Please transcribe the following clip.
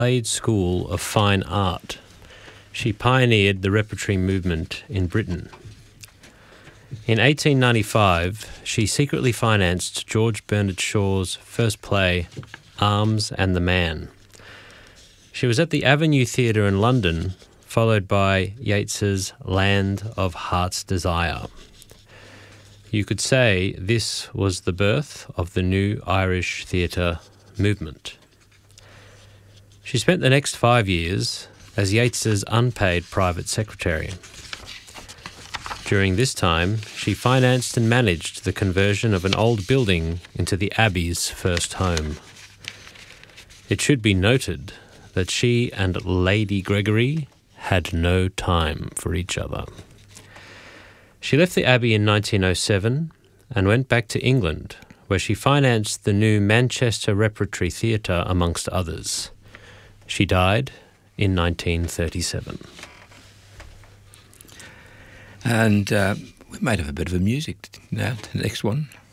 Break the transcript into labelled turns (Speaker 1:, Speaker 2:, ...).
Speaker 1: Adelaide School of Fine Art. She pioneered the repertory movement in Britain. In 1895, she secretly financed George Bernard Shaw's first play, Arms and the Man. She was at the Avenue Theatre in London, followed by Yeats's Land of Heart's Desire. You could say this was the birth of the new Irish theatre movement. She spent the next 5 years as Yeats's unpaid private secretary. During this time, she financed and managed the conversion of an old building into the Abbey's first home. It should be noted that she and Lady Gregory had no time for each other. She left the Abbey in 1907 and went back to England, where she financed the new Manchester Repertory Theatre, amongst others. She died in 1937.
Speaker 2: And we might have a bit of a music now, the next one.